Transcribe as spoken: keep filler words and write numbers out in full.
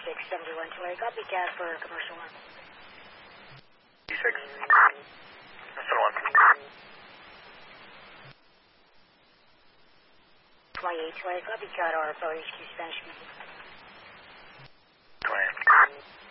six seventy-one two eight. Copy cat for commercial one. six seven one. twenty-eight two eight. Copy cat R F O H Q Spanish. twenty-eight.